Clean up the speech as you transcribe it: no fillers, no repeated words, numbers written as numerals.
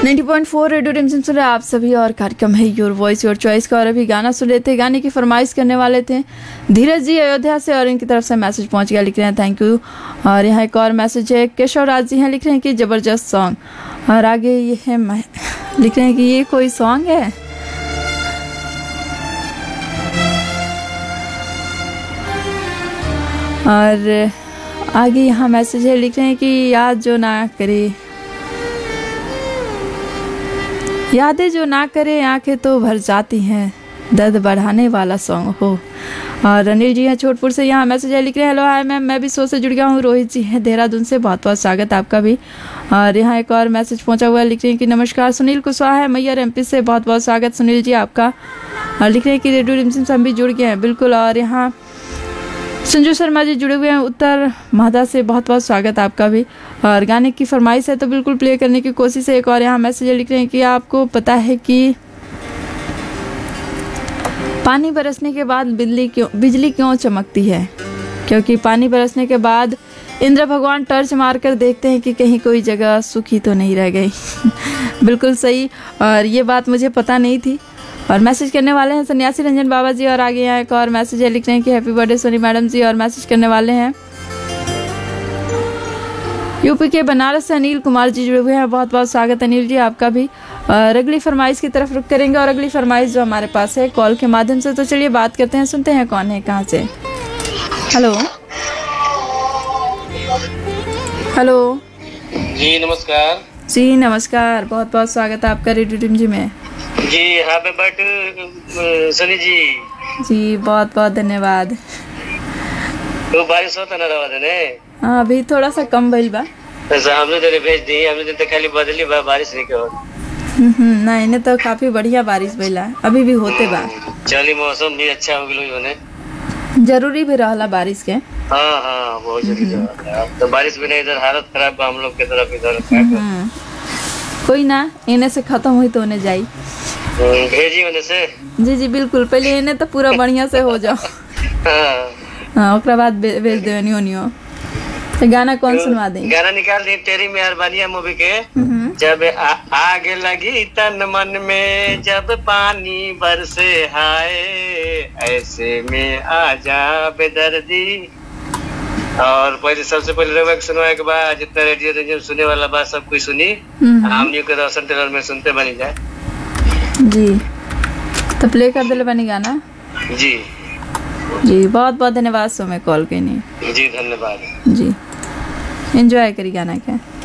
90.4 radio रिमझिम सुन रहे आप सभी और कार्यक्रम है योर वॉइस योर चॉइस का। और अभी गाना सुन रहे थे, गाने की फरमाइश करने वाले थे धीरज जी अयोध्या से और इनकी तरफ से मैसेज पहुंच गया, लिख रहे हैं थैंक यू। और यहाँ एक और मैसेज है केशव राज जी हैं, लिख रहे हैं कि ज़बरदस्त सॉन्ग। और आगे ये है लिख रहे हैं कि ये कोई सॉन्ग है। और आगे यहाँ मैसेज है, लिख रहे हैं कि याद जो ना करे, यादें जो ना करे आंखें तो भर जाती हैं, दर्द बढ़ाने वाला सॉन्ग हो। और अनिल जी हैं छोटपुर से, यहाँ मैसेज है, लिख रहे हैं हेलो हाय मैम, मैं भी शो से जुड़ गया हूँ। रोहित जी हैं देहरादून से, बहुत बहुत स्वागत आपका भी। और यहाँ एक और मैसेज पहुँचा हुआ है, लिख रहे हैं कि नमस्कार सुनील कुशवाहा है मैयर एमपी से, बहुत बहुत स्वागत सुनील जी आपका। और लिख रहे हैं कि रेडियो रिमझिम से हम भी जुड़ गए हैं, बिल्कुल। और यहाँ संजू शर्मा जी जुड़े हुए हैं उत्तर महादा से, बहुत बहुत स्वागत आपका भी। और गाने की फरमाइश है तो बिल्कुल प्ले करने की कोशिश है। एक और यहाँ मैसेज लिख रहे हैं कि आपको पता है कि पानी बरसने के बाद बिजली क्यों चमकती है? क्योंकि पानी बरसने के बाद इंद्र भगवान टर्च मारकर देखते हैं कि कहीं कोई जगह सूखी तो नहीं रह गई। बिल्कुल सही, और ये बात मुझे पता नहीं थी। और मैसेज करने वाले हैं सन्यासी रंजन बाबा जी। और आगे यहाँ एक और मैसेज है, लिख रहे हैं कि हैप्पी बर्थडे सोनी मैडम जी। और मैसेज करने वाले हैं यूपी के बनारस से अनिल कुमार जी जुड़े हुए हैं, बहुत बहुत स्वागत अनिल जी आपका भी। और अगली फरमाइश की तरफ रुख करेंगे, और अगली फरमाइश जो हमारे पास है कॉल के माध्यम से, तो चलिए बात करते हैं, सुनते हैं कौन है कहाँ से। हेलो हेलो जी नमस्कार। जी नमस्कार, बहुत बहुत स्वागत है आपका रेडियो रिमझिम में जी। हैप्पी बर्थडे सनी जी। जी बहुत बहुत धन्यवाद। तो बारिश होता ना रहा ने? हाँ अभी थोड़ा सा कम भइल बा। ऐसा हमने तो भेज दी, हमने तो खाली बदली बा, बारिश नहीं के हो। नहीं ने तो काफी बढ़िया बारिश भइला, अभी भी होते बा। चली मौसम भी अच्छा हो गयो होने, जरूरी भी रहला बारिश के। हाँ हाँ बहुत जरूरी है। अब तो बारिश भी नहीं, इधर हालत खराब बा हम लोग के तरफ, इधर कोई ना, इन्हें से खत्म हुई तो उन्हें जाई भेजी होने से। जी जी बिल्कुल, पहले इन्हें तो पूरा बढ़िया से हो जाओ। हाँ ओकरा बाद भेज देवनी होनियो। तो गाना कौन सुनवा दें? गाना निकाल दी तेरी मेहरबानी मूवी के। जब आग लगी तन मन में, जब पानी बरसे हाय, ऐसे में आजा बेदर्दी। और पहले सबसे पहले रेवक सुनवाए के बाद जितना रेडियो रिमझिम सुने वाला बात सब कुछ सुनी, हम न्यू के रोशन टेलर में सुनते बनी जाए जी। तो प्ले कर दिले बनी गाना जी। जी बहुत बहुत धन्यवाद सो में कॉल करनी जी, धन्यवाद जी। एंजॉय करी गाना क्या।